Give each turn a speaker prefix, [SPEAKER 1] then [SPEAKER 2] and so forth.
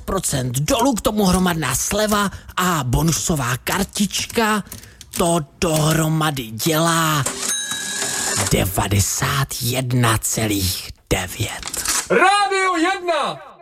[SPEAKER 1] 10% dolů, k tomu hromadná sleva a bonusová kartička. To dohromady dělá 91,9.
[SPEAKER 2] Rádio 1!